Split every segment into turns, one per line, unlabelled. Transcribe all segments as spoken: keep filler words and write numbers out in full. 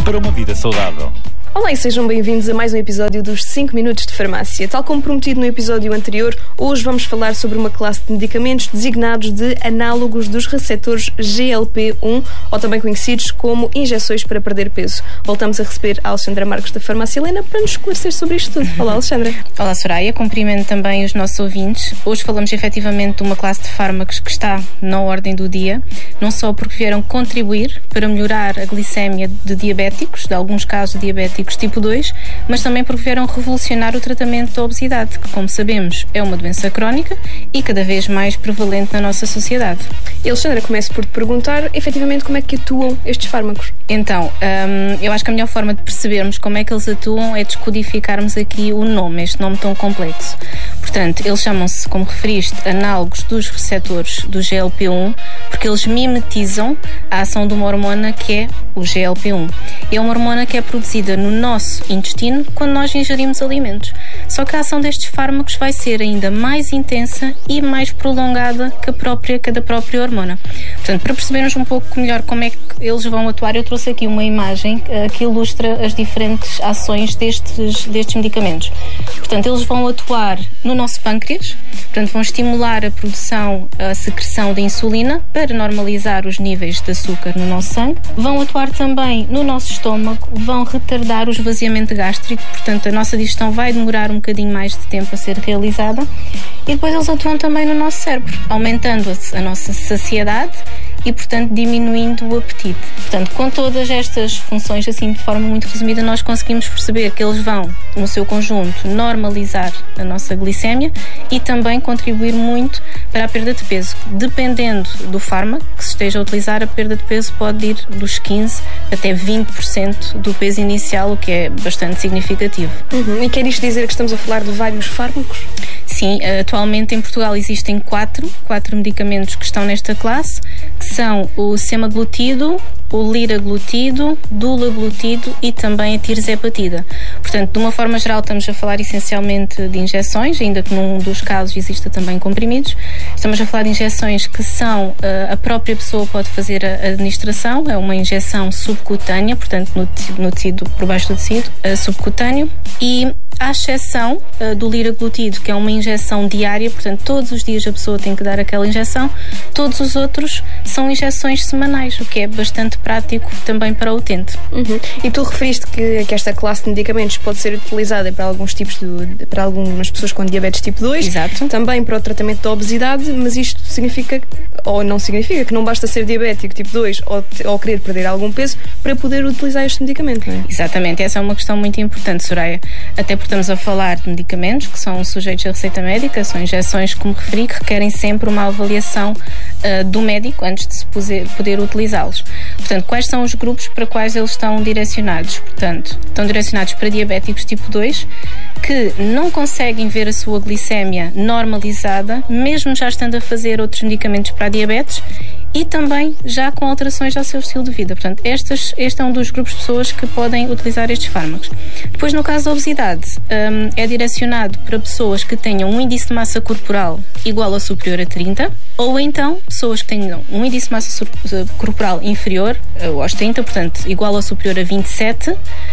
para uma vida saudável.
Olá e sejam bem-vindos a mais um episódio dos cinco minutos de farmácia. Tal como prometido no episódio anterior, hoje vamos falar sobre uma classe de medicamentos designados de análogos dos receptores G L P um, ou também conhecidos como injeções para perder peso. Voltamos a receber a Alexandra Marques da Farmácia Helena para nos esclarecer sobre isto tudo. Olá, Alexandra.
Olá, Soraya. Cumprimento também os nossos ouvintes. Hoje falamos efetivamente de uma classe de fármacos que está na ordem do dia, não só porque vieram contribuir para melhorar a glicémia de diabéticos, de alguns casos de diabéticos tipo dois, mas também porque vieram revolucionar o tratamento da obesidade, que, como sabemos, é uma doença crónica e cada vez mais prevalente na nossa sociedade.
E, Alexandra, começo por te perguntar, efetivamente, como é que atuam estes fármacos?
Então, hum, eu acho que a melhor forma de percebermos como é que eles atuam é descodificarmos aqui o nome, este nome tão complexo. Portanto, eles chamam-se, como referiste, análogos dos receptores do G L P um, porque eles mimetizam a ação de uma hormona que é o G L P um. É uma hormona que é produzida no nosso intestino quando nós ingerimos alimentos. Só que a ação destes fármacos vai ser ainda mais intensa e mais prolongada que a própria, que a da própria hormona. Portanto, para percebermos um pouco melhor como é que eles vão atuar, eu trouxe aqui uma imagem uh, que ilustra as diferentes ações destes, destes medicamentos. Portanto, eles vão atuar no nosso pâncreas, portanto, vão estimular a produção, a secreção de insulina para normalizar os níveis de açúcar no nosso sangue. Vão atuar também no nosso estômago, vão retardar o esvaziamento gástrico, portanto, a nossa digestão vai demorar um bocadinho mais de tempo a ser realizada. E depois eles atuam também no nosso cérebro, aumentando a nossa saciedade e, portanto, diminuindo o apetite. Portanto, com todas estas funções, assim, de forma muito resumida, nós conseguimos perceber que eles vão, no seu conjunto, normalizar a nossa glicémia e também contribuir muito para a perda de peso. Dependendo do fármaco que se esteja a utilizar, a perda de peso pode ir dos quinze até vinte por cento do peso inicial, o que é bastante significativo.
Uhum. E quer isto dizer que estamos a falar de vários fármacos?
Sim, atualmente em Portugal existem quatro, quatro medicamentos que estão nesta classe, que são o semaglutido, o liraglutido, dulaglutido e também a tirzepatida. Portanto, de uma forma geral, estamos a falar essencialmente de injeções, ainda que num dos casos exista também comprimidos. Estamos a falar de injeções que são, a própria pessoa pode fazer a administração, é uma injeção subcutânea, portanto, no tecido, no tecido por baixo do tecido, subcutâneo, e à exceção uh, do liraglutido, que é uma injeção diária, portanto, todos os dias a pessoa tem que dar aquela injeção. Todos os outros são injeções semanais, o que é bastante prático também para o utente.
Uhum. E tu referiste que, que esta classe de medicamentos pode ser utilizada para alguns tipos de, para algumas pessoas com diabetes tipo dois.
Exato.
Também para o tratamento da obesidade, mas isto significa, ou não significa, que não basta ser diabético tipo dois ou, ou querer perder algum peso para poder utilizar este medicamento, não é?
Exatamente, essa é uma questão muito importante, Soraya. Até porque estamos a falar de medicamentos que são sujeitos à receita médica, são injeções, como referi, que requerem sempre uma avaliação uh, do médico antes de se poder, poder utilizá-los. Portanto, quais são os grupos para quais eles estão direcionados? Portanto, estão direcionados para diabéticos tipo dois, que não conseguem ver a sua glicémia normalizada, mesmo já estando a fazer outros medicamentos para a diabetes, e também já com alterações ao seu estilo de vida. Portanto, estes, este é um dos grupos de pessoas que podem utilizar estes fármacos. Depois, no caso da obesidade, um, é direcionado para pessoas que tenham um índice de massa corporal igual ou superior a trinta, ou então pessoas que tenham um índice de massa corporal inferior aos trinta, portanto, igual ou superior a vinte e sete,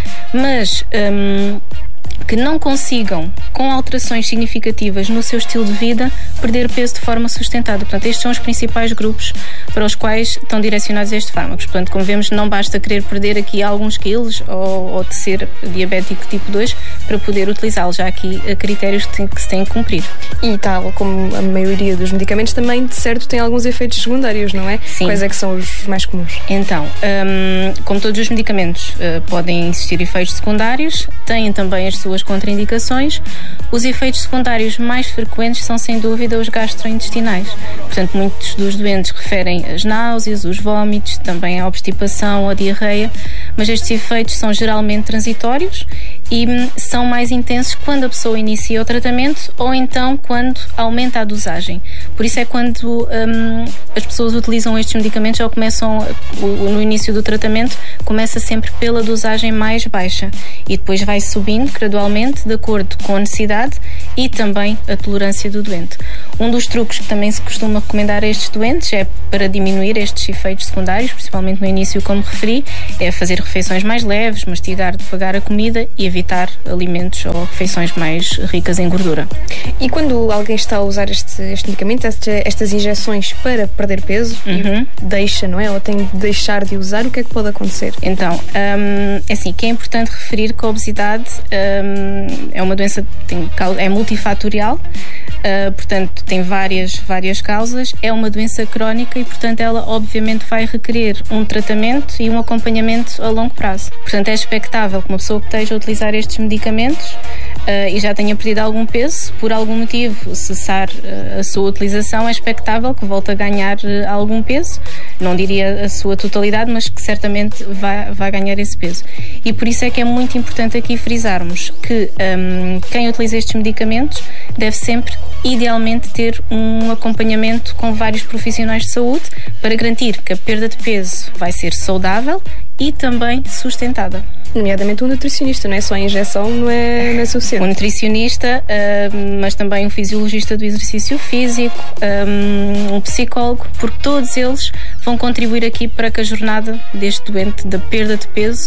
mas Um, que não consigam, com alterações significativas no seu estilo de vida, perder peso de forma sustentada. Portanto, estes são os principais grupos para os quais estão direcionados estes fármacos. Portanto, como vemos, não basta querer perder aqui alguns quilos ou, ou de ser diabético tipo dois para poder utilizá-los. Já há aqui critérios que, tem, que se têm que cumprir.
E tal como a maioria dos medicamentos, também, de certo, tem alguns efeitos secundários, não é?
Sim.
Quais é que são os mais comuns?
Então, hum, como todos os medicamentos, uh, podem existir efeitos secundários, têm também as suas contraindicações. Os efeitos secundários mais frequentes são, sem dúvida, os gastrointestinais. Portanto, muitos dos doentes referem as náuseas, os vômitos, também a obstipação ou a diarreia, mas estes efeitos são geralmente transitórios e hum, são mais intensos quando a pessoa inicia o tratamento ou então quando aumenta a dosagem. Por isso é quando hum, as pessoas utilizam estes medicamentos ou começam o, no início do tratamento, começa sempre pela dosagem mais baixa e depois vai subindo gradualmente de acordo com a necessidade e também a tolerância do doente. Um dos truques que também se costuma recomendar a estes doentes é para diminuir estes efeitos secundários, principalmente no início, como referi, é fazer refeições mais leves, mastigar devagar a comida e evitar alimentos ou refeições mais ricas em gordura.
E quando alguém está a usar este, este medicamento, este, estas injeções para perder peso,
Uhum.
e deixa, não é? Ou tem de deixar de usar, o que é que pode acontecer?
Então, hum, é assim, que é importante referir que a obesidade hum, é uma doença, tem, é multifatorial, uh, portanto tem várias, várias causas, é uma doença crónica e portanto ela obviamente vai requerer um tratamento e um acompanhamento a longo prazo. Portanto é expectável que uma pessoa que esteja a utilizar estes medicamentos uh, e já tenha perdido algum peso, por algum motivo cessar uh, a sua utilização, é expectável que volte a ganhar uh, algum peso, não diria a sua totalidade, mas que certamente vai, vai ganhar esse peso. E por isso é que é muito importante aqui frisarmos que um, quem utiliza estes medicamentos deve sempre, idealmente, ter um acompanhamento com vários profissionais de saúde para garantir que a perda de peso vai ser saudável e também sustentada.
Nomeadamente um nutricionista, não é? Só a injeção não é, não é suficiente.
Um nutricionista, uh, mas também um fisiologista do exercício físico, um, um psicólogo, porque todos eles vão contribuir aqui para que a jornada deste doente da perda de peso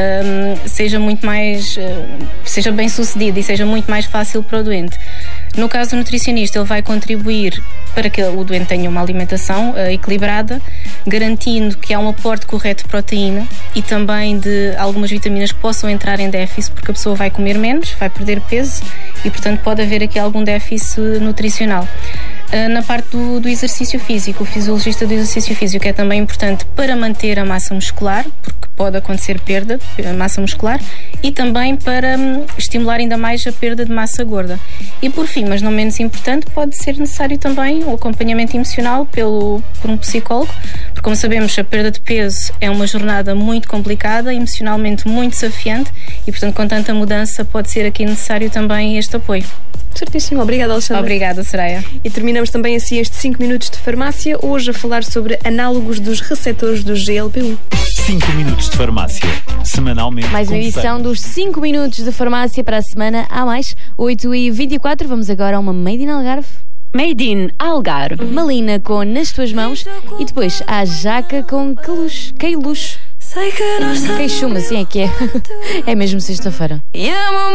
um, seja muito mais, uh, seja bem sucedida e seja muito mais fácil para o doente. No caso do nutricionista, ele vai contribuir para que o doente tenha uma alimentação uh, equilibrada, garantindo que há um aporte correto de proteína e também de algumas vitaminas que possam entrar em déficit, porque a pessoa vai comer menos, vai perder peso e, portanto, pode haver aqui algum déficit nutricional. Uh, na parte do, do exercício físico, o fisiologista do exercício físico é também importante para manter a massa muscular, porque pode acontecer perda de massa muscular, e também para um, estimular ainda mais a perda de massa gorda. E por fim, mas não menos importante, pode ser necessário também o acompanhamento emocional pelo, por um psicólogo, porque como sabemos a perda de peso é uma jornada muito complicada, emocionalmente muito desafiante e portanto com tanta mudança pode ser aqui necessário também este apoio.
Certíssimo, obrigada, Alexandra.
Obrigada, Soraya.
E terminamos também assim estes cinco minutos de farmácia, hoje a falar sobre análogos dos receptores do G L P um.
cinco minutos de farmácia, semanalmente.
Mais uma edição dos cinco minutos de farmácia para a semana. Há mais, oito e vinte e quatro. Vamos agora a uma Made in Algarve.
Made in Algarve.
Malina com Nas Tuas Mãos e depois a jaca com Queiluxo. Queiluxo. Queixume, assim é que é. É mesmo sexta-feira.